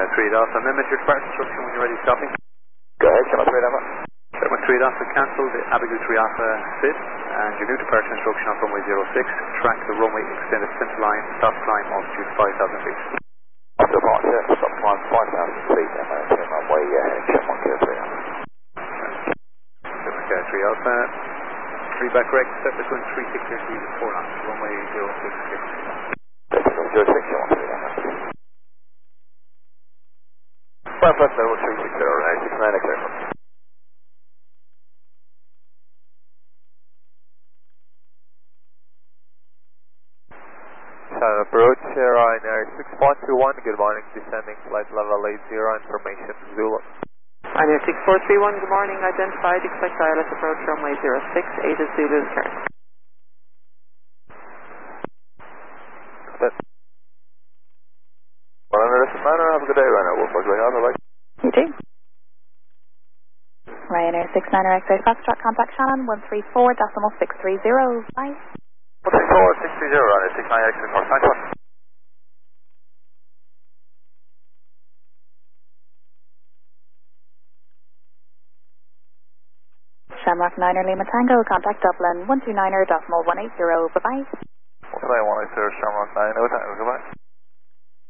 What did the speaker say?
3 Alpha. Amendment your departure instruction when you're ready stopping. Go ahead, Shamrock 3 Alpha. Shamrock 3 Alpha cancelled, Abigail 3 Alpha fit, and your new departure instruction on runway 06. Track the runway extended center line, stop climb altitude 5,000 feet. After departure, stop climb 5,000 feet and maintain runway Shamrock 3 Alpha. Shamrock 3 Alpha. 3 back correct, step between 3650 and 4 knots, runway 06. 06, Shamrock 3 Alpha. 5 plus level 360, right, 69 exactly. Approach Ryanair 6421, good morning, descending flight level 80, information Zulu. Ryanair 6431, good morning, identified, expect ILS approach runway 06, 8 is Zulu's turn. Well, under this manner, have a good day, Ryanair. We'll work like that, You too. Ryanair 69er X-ray Foxtrot, contact Shannon 134.630, bye. 134.630, Ryanair 69 X-ray Foxtrot. Shamrock 9er Lima Tango, contact Dublin 129er.180, bye-bye. 129 180, Shamrock 9, no time, goodbye.